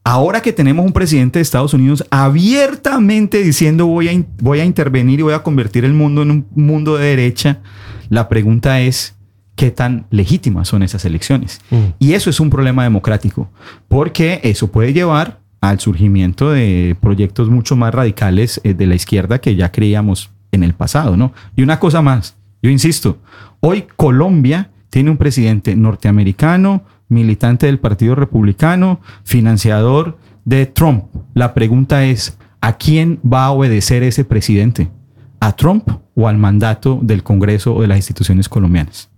Ahora que tenemos un presidente de Estados Unidos abiertamente diciendo voy a intervenir y voy a convertir el mundo en un mundo de derecha, la pregunta es qué tan legítimas son esas elecciones. Y eso es un problema democrático, porque eso puede llevar al surgimiento de proyectos mucho más radicales de la izquierda que ya creíamos en el pasado, ¿no? Y una cosa más, yo insisto, hoy Colombia tiene un presidente norteamericano, militante del Partido Republicano, financiador de Trump. La pregunta es, ¿a quién va a obedecer ese presidente? ¿A Trump o al mandato del Congreso o de las instituciones colombianas?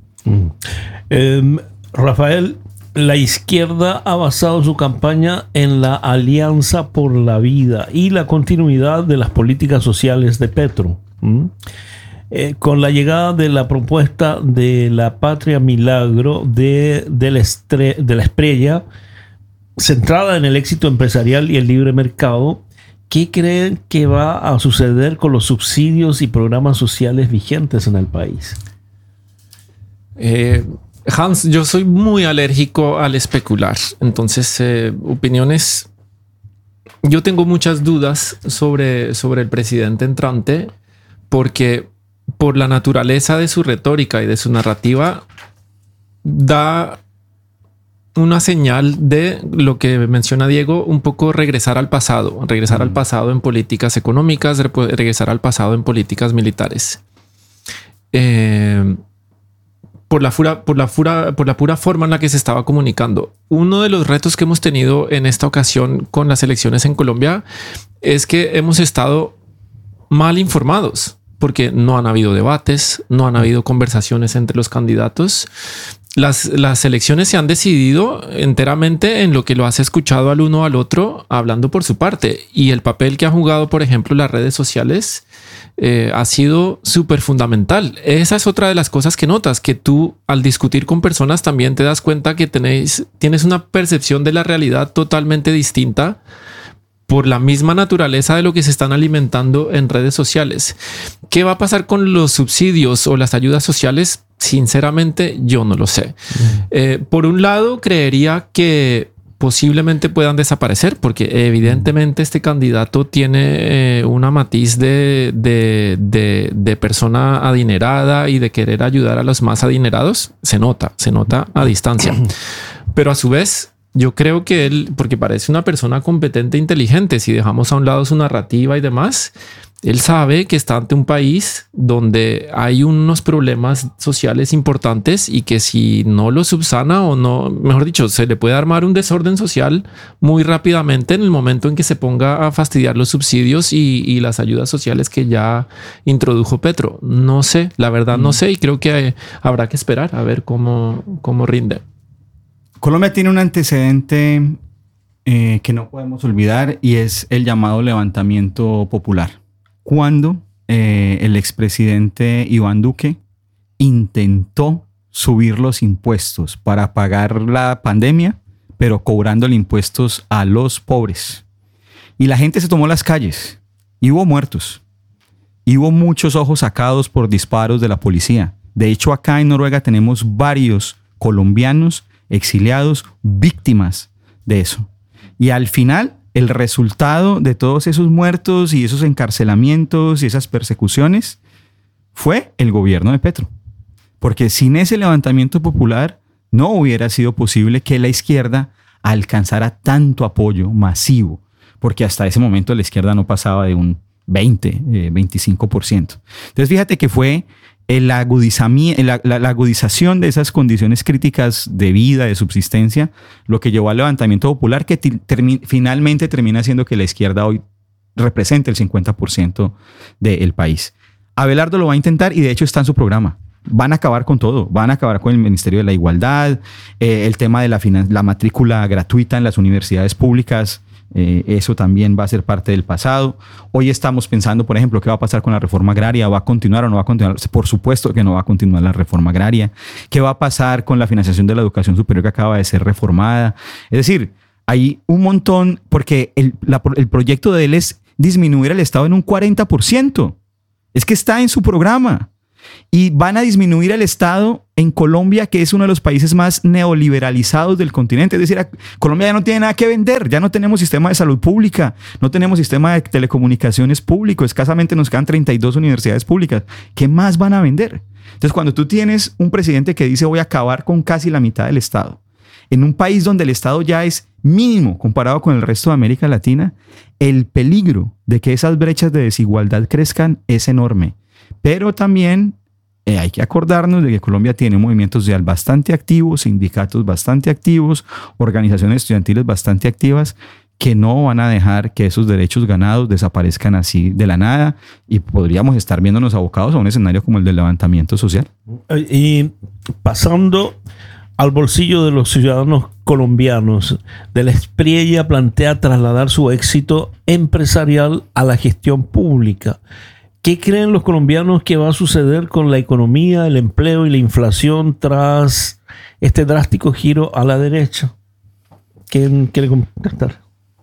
Rafael, la izquierda ha basado su campaña en la Alianza por la Vida y la continuidad de las políticas sociales de Petro. Con la llegada de la propuesta de la Patria Milagro de la Espriella, centrada en el éxito empresarial y el libre mercado, ¿qué creen que va a suceder con los subsidios y programas sociales vigentes en el país? Hans, yo soy muy alérgico al especular. Entonces, opiniones. Yo tengo muchas dudas sobre el presidente entrante, porque por la naturaleza de su retórica y de su narrativa, da una señal de lo que menciona Diego, un poco regresar al pasado en políticas económicas, regresar al pasado en políticas militares. Por la pura forma en la que se estaba comunicando. Uno de los retos que hemos tenido en esta ocasión con las elecciones en Colombia es que hemos estado mal informados, porque no han habido debates, no han habido conversaciones entre los candidatos. Las elecciones se han decidido enteramente en lo que lo has escuchado al uno al otro hablando por su parte, y el papel que ha jugado, por ejemplo, las redes sociales ha sido súper fundamental. Esa es otra de las cosas que notas, que tú al discutir con personas también te das cuenta que tienes una percepción de la realidad totalmente distinta por la misma naturaleza de lo que se están alimentando en redes sociales. ¿Qué va a pasar con los subsidios o las ayudas sociales? Sinceramente, yo no lo sé. Por un lado, creería que posiblemente puedan desaparecer, porque evidentemente este candidato tiene una matiz de persona adinerada y de querer ayudar a los más adinerados. Se nota a distancia. Pero a su vez, yo creo que él, porque parece una persona competente e inteligente, si dejamos a un lado su narrativa y demás, él sabe que está ante un país donde hay unos problemas sociales importantes y que si no lo subsana o no, mejor dicho, se le puede armar un desorden social muy rápidamente en el momento en que se ponga a fastidiar los subsidios y las ayudas sociales que ya introdujo Petro. No sé, la verdad no sé, y creo que habrá que esperar a ver cómo rinde. Colombia tiene un antecedente que no podemos olvidar, y es el llamado levantamiento popular. Cuando el expresidente Iván Duque intentó subir los impuestos para pagar la pandemia, pero cobrándole impuestos a los pobres. Y la gente se tomó las calles y hubo muertos. Y hubo muchos ojos sacados por disparos de la policía. De hecho, acá en Noruega tenemos varios colombianos exiliados, víctimas de eso. Y al final, el resultado de todos esos muertos y esos encarcelamientos y esas persecuciones fue el gobierno de Petro. Porque sin ese levantamiento popular no hubiera sido posible que la izquierda alcanzara tanto apoyo masivo, porque hasta ese momento la izquierda no pasaba de un 25%. Entonces fíjate que fue la agudización de esas condiciones críticas de vida, de subsistencia, lo que llevó al levantamiento popular, que finalmente termina haciendo que la izquierda hoy represente el 50% del país. Abelardo lo va a intentar, y de hecho está en su programa. Van a acabar con todo, van a acabar con el Ministerio de la Igualdad, el tema de la matrícula gratuita en las universidades públicas. Eso también va a ser parte del pasado. Hoy estamos pensando, por ejemplo, qué va a pasar con la reforma agraria. ¿Va a continuar o no va a continuar? Por supuesto que no va a continuar la reforma agraria. ¿Qué va a pasar con la financiación de la educación superior que acaba de ser reformada? Es decir, hay un montón, porque el proyecto de él es disminuir el Estado en un 40%. Es que está en su programa. Y van a disminuir el Estado en Colombia, que es uno de los países más neoliberalizados del continente. Es decir, Colombia ya no tiene nada que vender, ya no tenemos sistema de salud pública, no tenemos sistema de telecomunicaciones público, escasamente nos quedan 32 universidades públicas. ¿Qué más van a vender? Entonces, cuando tú tienes un presidente que dice voy a acabar con casi la mitad del Estado, en un país donde el Estado ya es mínimo comparado con el resto de América Latina, el peligro de que esas brechas de desigualdad crezcan es enorme. Pero también hay que acordarnos de que Colombia tiene un movimiento social bastante activo, sindicatos bastante activos, organizaciones estudiantiles bastante activas, que no van a dejar que esos derechos ganados desaparezcan así de la nada, y podríamos estar viéndonos abocados a un escenario como el del levantamiento social. Y pasando al bolsillo de los ciudadanos colombianos, de la Espriella plantea trasladar su éxito empresarial a la gestión pública. ¿Qué creen los colombianos que va a suceder con la economía, el empleo y la inflación tras este drástico giro a la derecha? ¿Quién quiere contestar?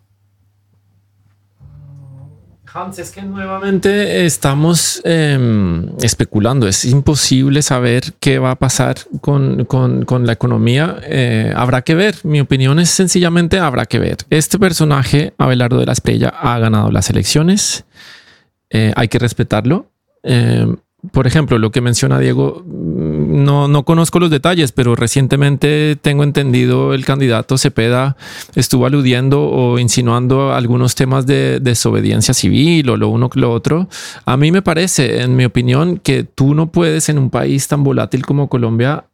Hans, es que nuevamente estamos especulando. Es imposible saber qué va a pasar con la economía. Habrá que ver. Mi opinión es sencillamente habrá que ver. Este personaje, Abelardo de la Espriella, ha ganado las elecciones. Hay que respetarlo. Por ejemplo, lo que menciona Diego, no conozco los detalles, pero recientemente tengo entendido el candidato Cepeda estuvo aludiendo o insinuando algunos temas de desobediencia civil o lo uno que lo otro. A mí me parece, en mi opinión, que tú no puedes en un país tan volátil como Colombia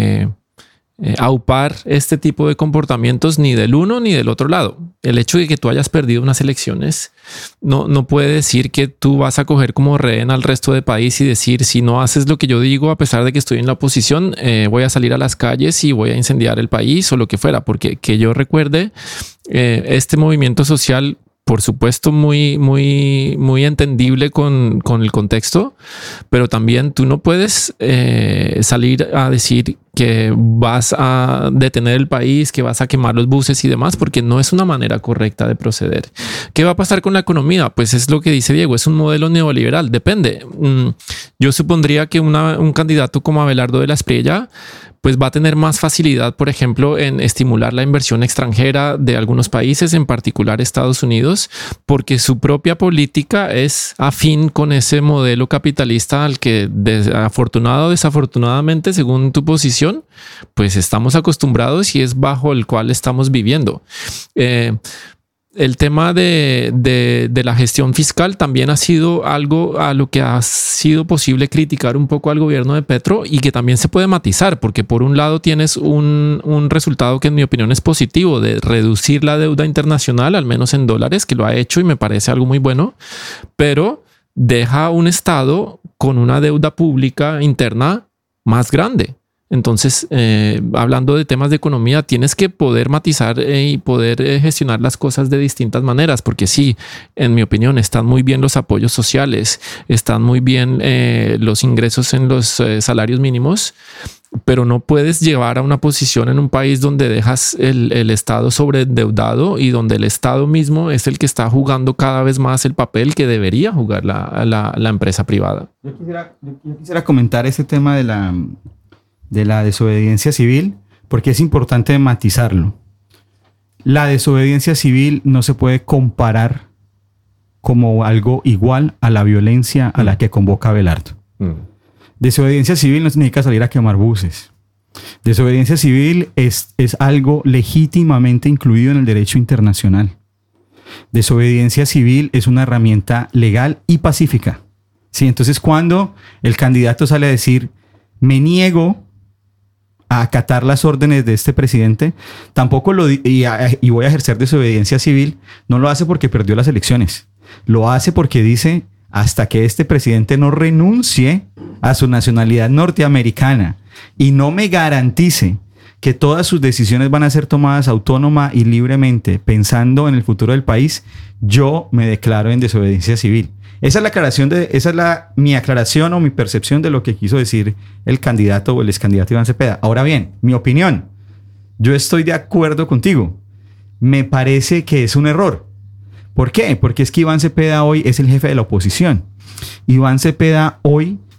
aupar este tipo de comportamientos ni del uno ni del otro lado. El hecho de que tú hayas perdido unas elecciones no puede decir que tú vas a coger como rehén al resto del país y decir, si no haces lo que yo digo, a pesar de que estoy en la oposición, voy a salir a las calles y voy a incendiar el país o lo que fuera. Porque que yo recuerde, este movimiento social, por supuesto, muy entendible con el contexto, pero también tú no puedes salir a decir que vas a detener el país, que vas a quemar los buses y demás, porque no es una manera correcta de proceder. ¿Qué va a pasar con la economía? Pues es lo que dice Diego, es un modelo neoliberal, depende. Yo supondría que un candidato como Abelardo de la Espriella pues va a tener más facilidad, por ejemplo, en estimular la inversión extranjera de algunos países, en particular Estados Unidos, porque su propia política es afín con ese modelo capitalista al que afortunado o desafortunadamente, según tu posición, pues estamos acostumbrados y es bajo el cual estamos viviendo. El tema de la gestión fiscal también ha sido algo a lo que ha sido posible criticar un poco al gobierno de Petro y que también se puede matizar, porque por un lado tienes un resultado que en mi opinión es positivo de reducir la deuda internacional, al menos en dólares, que lo ha hecho y me parece algo muy bueno, pero deja un Estado con una deuda pública interna más grande. Entonces, hablando de temas de economía, tienes que poder matizar y poder gestionar las cosas de distintas maneras, porque sí, en mi opinión, están muy bien los apoyos sociales, están muy bien los ingresos en los salarios mínimos, pero no puedes llevar a una posición en un país donde dejas el Estado sobreendeudado y donde el Estado mismo es el que está jugando cada vez más el papel que debería jugar la empresa privada. Yo quisiera comentar ese tema de la desobediencia civil, porque es importante matizarlo. La desobediencia civil no se puede comparar como algo igual a la violencia a la que convoca Abelardo. Desobediencia civil no significa salir a quemar buses. Desobediencia civil es algo legítimamente incluido en el derecho internacional. Desobediencia civil es una herramienta legal y pacífica. ¿Sí? Entonces, cuando el candidato sale a decir, me niego a acatar las órdenes de este presidente, tampoco y voy a ejercer desobediencia civil, no lo hace porque perdió las elecciones. Lo hace porque dice, hasta que este presidente no renuncie a su nacionalidad norteamericana y no me garantice que todas sus decisiones van a ser tomadas autónoma y libremente, pensando en el futuro del país, yo me declaro en desobediencia civil. Esa es mi aclaración o mi percepción de lo que quiso decir el candidato o el excandidato Iván Cepeda. Ahora bien, mi opinión, yo estoy de acuerdo contigo. Me parece que es un error. ¿Por qué? Porque es que Iván Cepeda hoy es el jefe de la oposición. Iván Cepeda hoy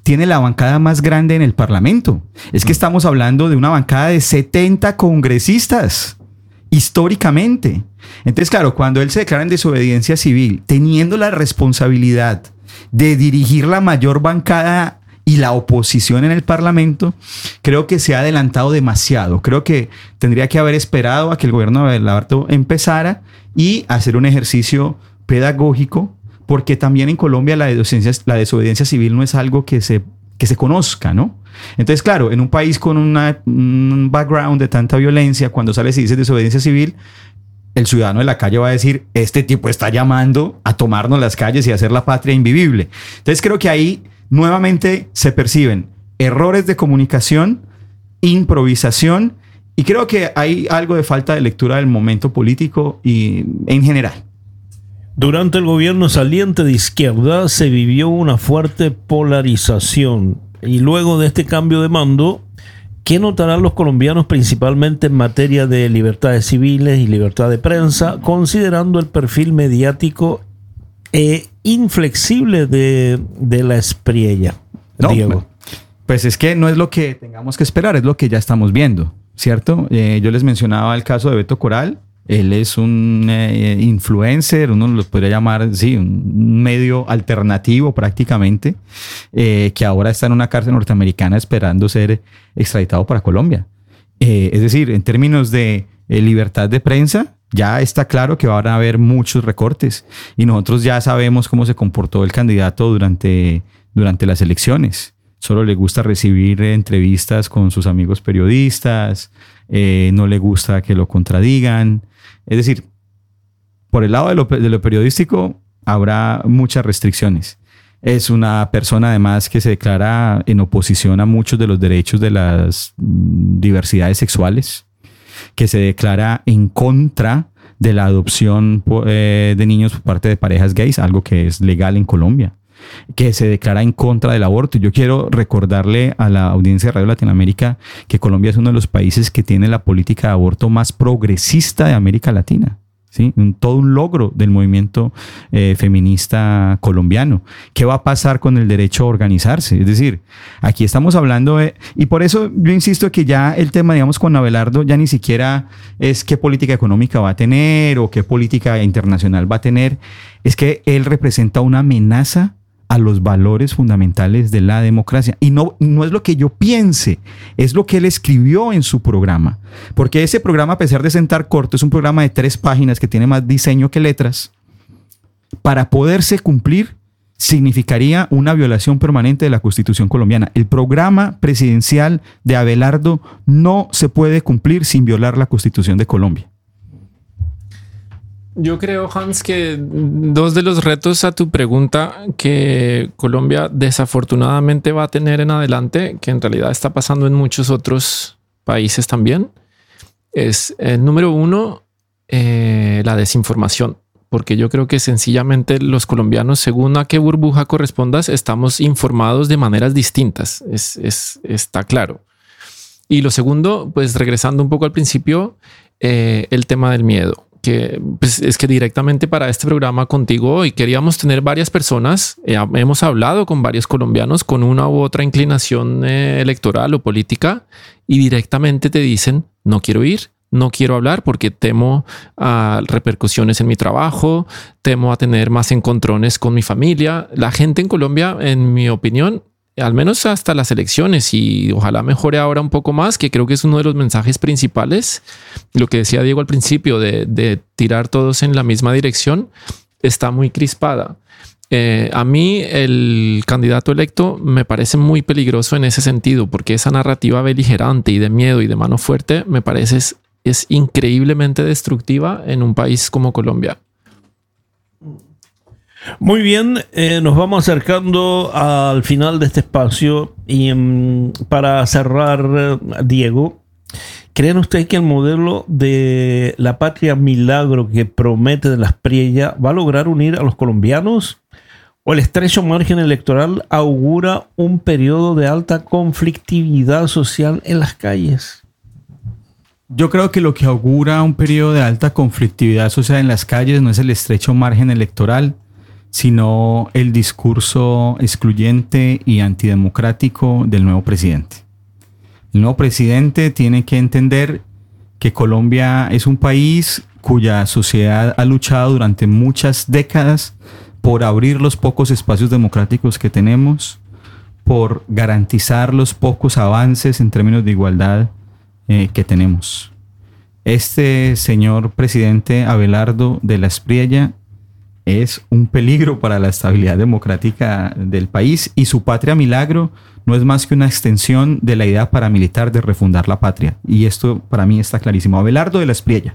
tiene la bancada más grande en el Parlamento. Es que estamos hablando de una bancada de 70 congresistas, históricamente. Entonces, claro, cuando él se declara en desobediencia civil, teniendo la responsabilidad de dirigir la mayor bancada y la oposición en el Parlamento, creo que se ha adelantado demasiado. Creo que tendría que haber esperado a que el gobierno de Abelardo empezara y hacer un ejercicio pedagógico, porque también en Colombia la desobediencia civil no es algo que se conozca, ¿no? Entonces, claro, en un país con un background de tanta violencia, cuando sale y dice desobediencia civil, el ciudadano de la calle va a decir, este tipo está llamando a tomarnos las calles y hacer la patria invivible. Entonces creo que ahí nuevamente se perciben errores de comunicación, improvisación, y creo que hay algo de falta de lectura del momento político y en general. Durante el gobierno saliente de izquierda se vivió una fuerte polarización, y luego de este cambio de mando, ¿qué notarán los colombianos principalmente en materia de libertades civiles y libertad de prensa, considerando el perfil mediático inflexible de la Espriella? No, Diego. Pues es que no es lo que tengamos que esperar, es lo que ya estamos viendo, ¿cierto? Yo les mencionaba el caso de Beto Coral. Él es un influencer, uno lo podría llamar, sí, un medio alternativo prácticamente, que ahora está en una cárcel norteamericana esperando ser extraditado para Colombia. Es decir, en términos de libertad de prensa, ya está claro que van a haber muchos recortes, y nosotros ya sabemos cómo se comportó el candidato durante las elecciones. Solo le gusta recibir entrevistas con sus amigos periodistas, no le gusta que lo contradigan. Es decir, por el lado de lo periodístico habrá muchas restricciones. Es una persona además que se declara en oposición a muchos de los derechos de las diversidades sexuales, que se declara en contra de la adopción de niños por parte de parejas gays, algo que es legal en Colombia, que se declara en contra del aborto. Yo quiero recordarle a la audiencia de Radio Latinoamérica que Colombia es uno de los países que tiene la política de aborto más progresista de América Latina, ¿sí? Todo un logro del movimiento feminista colombiano. ¿Qué va a pasar con el derecho a organizarse? Es decir, aquí estamos hablando de... Y por eso yo insisto que ya el tema, digamos, con Abelardo ya ni siquiera es qué política económica va a tener o qué política internacional va a tener. Es que él representa una amenaza a los valores fundamentales de la democracia. Y no es lo que yo piense, es lo que él escribió en su programa. Porque ese programa, a pesar de sentar corto, es un programa de 3 páginas que tiene más diseño que letras. Para poderse cumplir, significaría una violación permanente de la Constitución colombiana. El programa presidencial de Abelardo no se puede cumplir sin violar la Constitución de Colombia. Yo creo, Hans, que 2 de los retos a tu pregunta que Colombia desafortunadamente va a tener en adelante, que en realidad está pasando en muchos otros países también, es el número 1, la desinformación. Porque yo creo que sencillamente los colombianos, según a qué burbuja correspondas, estamos informados de maneras distintas. Está claro. Y lo segundo, pues regresando un poco al principio, el tema del miedo. Que pues, es que directamente para este programa contigo hoy queríamos tener varias personas. Hemos hablado con varios colombianos con una u otra inclinación electoral o política, y directamente te dicen: no quiero ir, no quiero hablar porque temo a repercusiones en mi trabajo, temo a tener más encontrones con mi familia. La gente en Colombia, en mi opinión, al menos hasta las elecciones, y ojalá mejore ahora un poco más, que creo que es uno de los mensajes principales, lo que decía Diego al principio de tirar todos en la misma dirección, está muy crispada. A mí el candidato electo me parece muy peligroso en ese sentido, porque esa narrativa beligerante y de miedo y de mano fuerte me parece es increíblemente destructiva en un país como Colombia. Muy bien, nos vamos acercando al final de este espacio y para cerrar, Diego, ¿creen ustedes que el modelo de la patria milagro que promete de la Espriella va a lograr unir a los colombianos? ¿O el estrecho margen electoral augura un periodo de alta conflictividad social en las calles? Yo creo que lo que augura un periodo de alta conflictividad social en las calles no es el estrecho margen electoral, sino el discurso excluyente y antidemocrático del nuevo presidente. El nuevo presidente tiene que entender que Colombia es un país cuya sociedad ha luchado durante muchas décadas por abrir los pocos espacios democráticos que tenemos, por garantizar los pocos avances en términos de igualdad que tenemos. Este señor presidente Abelardo de la Espriella es un peligro para la estabilidad democrática del país, y su patria milagro no es más que una extensión de la idea paramilitar de refundar la patria. Y esto para mí está clarísimo. Abelardo de la Espriella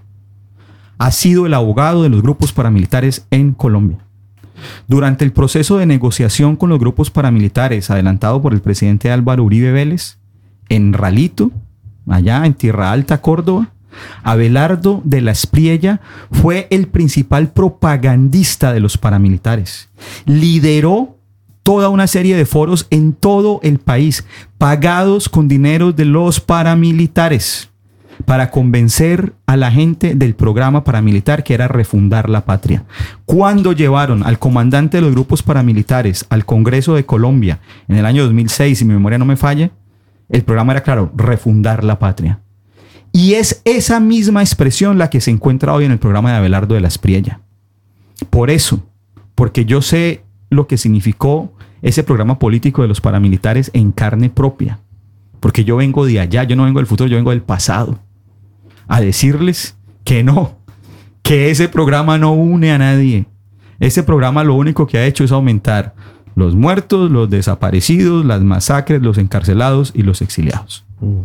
ha sido el abogado de los grupos paramilitares en Colombia. Durante el proceso de negociación con los grupos paramilitares adelantado por el presidente Álvaro Uribe Vélez en Ralito, allá en Tierra Alta, Córdoba, Abelardo de la Espriella fue el principal propagandista de los paramilitares. Lideró toda una serie de foros en todo el país, pagados con dinero de los paramilitares, para convencer a la gente del programa paramilitar, que era refundar la patria. Cuando llevaron al comandante de los grupos paramilitares al Congreso de Colombia en el año 2006, si mi memoria no me falla, el programa era claro: refundar la patria. Y es esa misma expresión la que se encuentra hoy en el programa de Abelardo de la Espriella. Por eso, porque yo sé lo que significó ese programa político de los paramilitares en carne propia. Porque yo vengo de allá, yo no vengo del futuro, yo vengo del pasado. A decirles que no, que ese programa no une a nadie. Ese programa lo único que ha hecho es aumentar los muertos, los desaparecidos, las masacres, los encarcelados y los exiliados.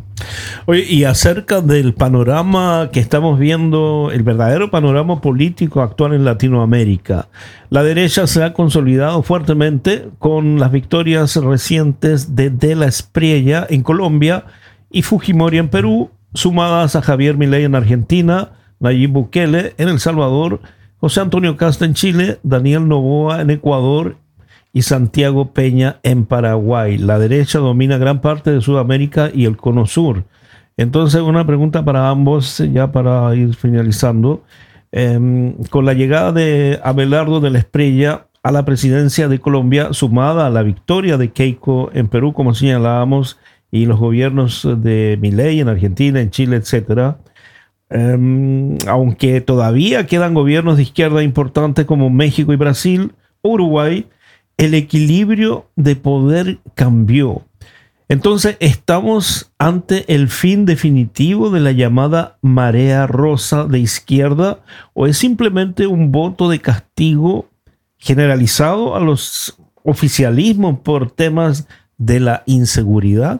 Oye, y acerca del panorama que estamos viendo, el verdadero panorama político actual en Latinoamérica, la derecha se ha consolidado fuertemente con las victorias recientes de la Espriella en Colombia y Fujimori en Perú, sumadas a Javier Milei en Argentina, Nayib Bukele en El Salvador, José Antonio Kast en Chile, Daniel Noboa en Ecuador y Santiago Peña en Paraguay. La derecha domina gran parte de Sudamérica y el Cono Sur. Entonces, una pregunta para ambos, ya para ir finalizando. Con la llegada de Abelardo de la Espriella a la presidencia de Colombia, sumada a la victoria de Keiko en Perú, como señalábamos, y los gobiernos de Milei en Argentina, en Chile, etcétera, aunque todavía quedan gobiernos de izquierda importantes como México y Brasil, Uruguay, el equilibrio de poder cambió. Entonces, ¿estamos ante el fin definitivo de la llamada marea rosa de izquierda, o es simplemente un voto de castigo generalizado a los oficialismos por temas de la inseguridad?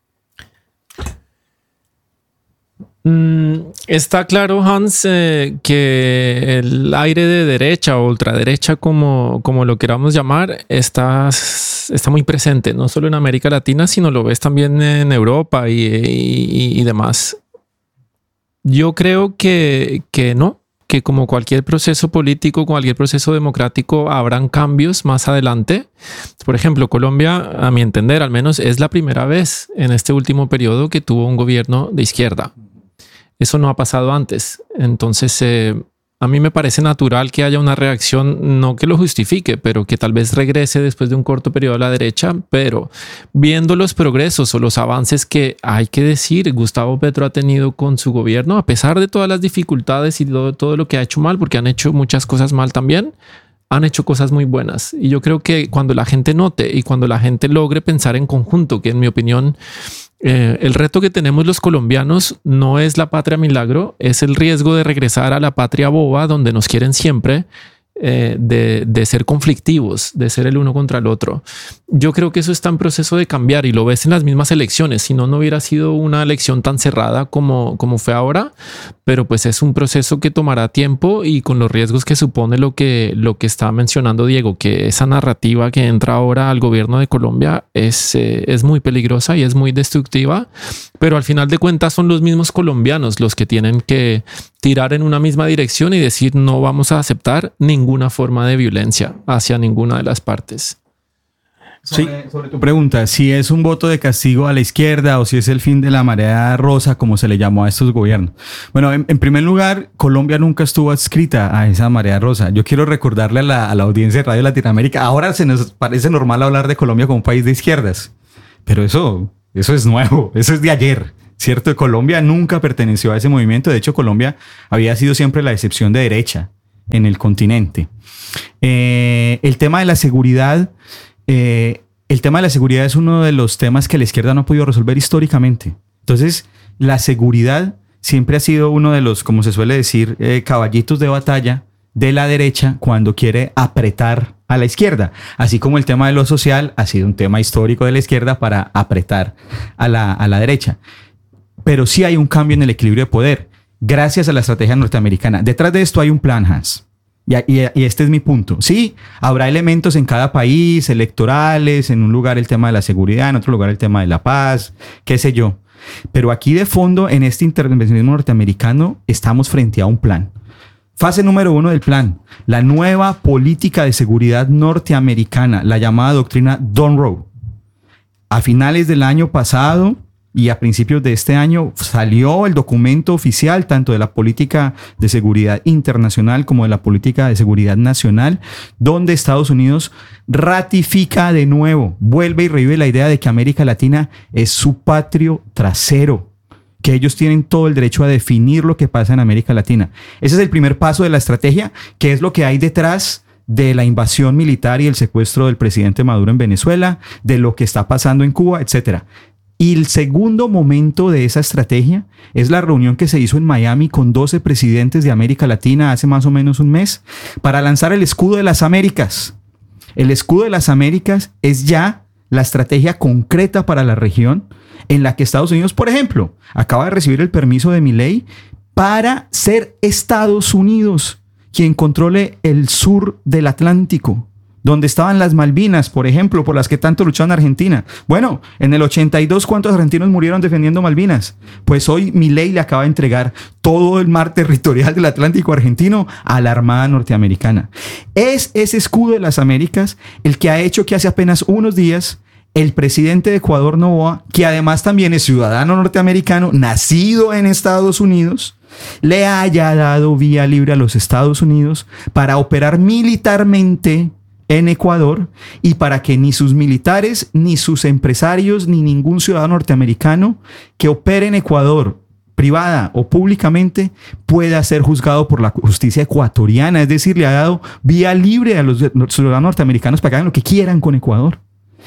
Está claro, Hans, que el aire de derecha o ultraderecha, como lo queramos llamar, está muy presente, no solo en América Latina, sino lo ves también en Europa y demás. Yo creo que no, que como cualquier proceso político, cualquier proceso democrático, habrán cambios más adelante. Por ejemplo, Colombia, a mi entender, al menos es la primera vez en este último periodo que tuvo un gobierno de izquierda. Eso no ha pasado antes. Entonces, a mí me parece natural que haya una reacción, no que lo justifique, pero que tal vez regrese después de un corto periodo a la derecha. Pero viendo los progresos o los avances que hay que decir, Gustavo Petro ha tenido con su gobierno, a pesar de todas las dificultades y todo lo que ha hecho mal, porque han hecho muchas cosas mal también, han hecho cosas muy buenas. Y yo creo que cuando la gente note y cuando la gente logre pensar en conjunto, que en mi opinión, el reto que tenemos los colombianos no es la patria milagro, es el riesgo de regresar a la patria boba donde nos quieren siempre, de ser conflictivos, de ser el uno contra el otro. Yo creo que eso está en proceso de cambiar y lo ves en las mismas elecciones. Si no, no hubiera sido una elección tan cerrada como fue ahora, pero pues es un proceso que tomará tiempo y con los riesgos que supone lo que está mencionando Diego, que esa narrativa que entra ahora al gobierno de Colombia es muy peligrosa y es muy destructiva, pero al final de cuentas son los mismos colombianos los que tienen que tirar en una misma dirección y decir no vamos a aceptar ninguna forma de violencia hacia ninguna de las partes. Sobre tu pregunta, si es un voto de castigo a la izquierda o si es el fin de la marea rosa, como se le llamó a estos gobiernos. Bueno, en primer lugar, Colombia nunca estuvo adscrita a esa marea rosa. Yo quiero recordarle a la audiencia de Radio Latinoamérica, ahora se nos parece normal hablar de Colombia como un país de izquierdas, pero eso es nuevo, eso es de ayer, ¿cierto? Colombia nunca perteneció a ese movimiento. De hecho, Colombia había sido siempre la excepción de derecha en el continente. El tema de la seguridad... el tema de la seguridad es uno de los temas que la izquierda no ha podido resolver históricamente. Entonces, la seguridad siempre ha sido uno de los, como se suele decir, caballitos de batalla de la derecha cuando quiere apretar a la izquierda. Así como el tema de lo social ha sido un tema histórico de la izquierda para apretar a la derecha. Pero sí hay un cambio en el equilibrio de poder gracias a la estrategia norteamericana. Detrás de esto hay un plan, Hans. Y este es mi punto. Sí, habrá elementos en cada país, electorales, en un lugar el tema de la seguridad, en otro lugar el tema de la paz, qué sé yo. Pero aquí de fondo, en este intervencionismo norteamericano, estamos frente a un plan. Fase número 1 del plan, la nueva política de seguridad norteamericana, la llamada doctrina Monroe. A finales del año pasado y a principios de este año salió el documento oficial tanto de la política de seguridad internacional como de la política de seguridad nacional, donde Estados Unidos ratifica de nuevo, vuelve y revive la idea de que América Latina es su patrio trasero, que ellos tienen todo el derecho a definir lo que pasa en América Latina. Ese es el primer paso de la estrategia, que es lo que hay detrás de la invasión militar y el secuestro del presidente Maduro en Venezuela, de lo que está pasando en Cuba, etcétera. Y el segundo momento de esa estrategia es la reunión que se hizo en Miami con 12 presidentes de América Latina hace más o menos un mes para lanzar el escudo de las Américas. El escudo de las Américas es ya la estrategia concreta para la región en la que Estados Unidos, por ejemplo, acaba de recibir el permiso de Milei para ser Estados Unidos quien controle el sur del Atlántico, donde estaban las Malvinas, por ejemplo, por las que tanto lucharon Argentina. Bueno, en el 82, ¿cuántos argentinos murieron defendiendo Malvinas? Pues hoy Milei le acaba de entregar todo el mar territorial del Atlántico argentino a la Armada norteamericana. Es ese escudo de las Américas el que ha hecho que hace apenas unos días el presidente de Ecuador, Noboa, que además también es ciudadano norteamericano, nacido en Estados Unidos, le haya dado vía libre a los Estados Unidos para operar militarmente en Ecuador y para que ni sus militares, ni sus empresarios, ni ningún ciudadano norteamericano que opere en Ecuador, privada o públicamente, pueda ser juzgado por la justicia ecuatoriana. Es decir, le ha dado vía libre a los ciudadanos norteamericanos para que hagan lo que quieran con Ecuador.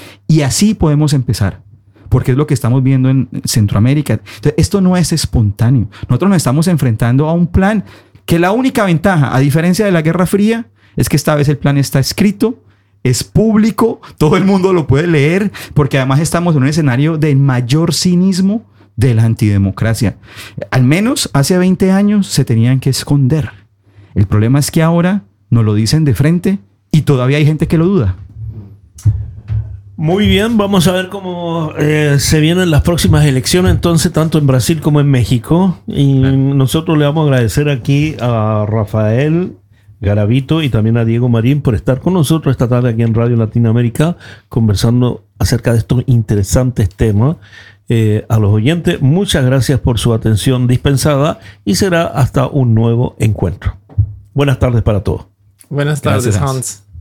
Y así podemos empezar, porque es lo que estamos viendo en Centroamérica. Entonces, esto no es espontáneo. Nosotros nos estamos enfrentando a un plan que la única ventaja, a diferencia de la Guerra Fría, es que esta vez el plan está escrito, es público, todo el mundo lo puede leer, porque además estamos en un escenario de mayor cinismo de la antidemocracia. Al menos hace 20 años se tenían que esconder. El problema es que ahora nos lo dicen de frente y todavía hay gente que lo duda. Muy bien, vamos a ver cómo se vienen las próximas elecciones entonces, tanto en Brasil como en México. Y nosotros le vamos a agradecer aquí a Rafael Garavito y también a Diego Marín por estar con nosotros esta tarde aquí en Radio Latinoamérica conversando acerca de estos interesantes temas. A los oyentes, muchas gracias por su atención dispensada y será hasta un nuevo encuentro. Buenas tardes para todos. Buenas tardes, Hans.